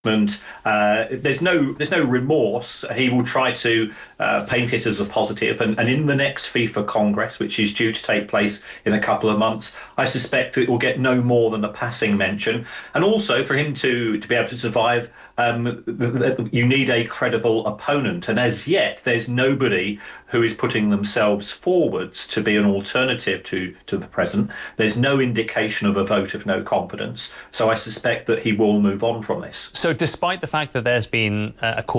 There's no remorse. He will try to paint it as a positive, and in the next FIFA Congress, which is due to take place in a couple of months, I suspect it will get no more than a passing mention. And also, for him to be able to survive, you need a credible opponent, and as yet, there's nobody who is putting themselves forwards to be an alternative to the president. There's no indication of a vote of no confidence, so I suspect that he will move on from this. So, despite the fact that there's been a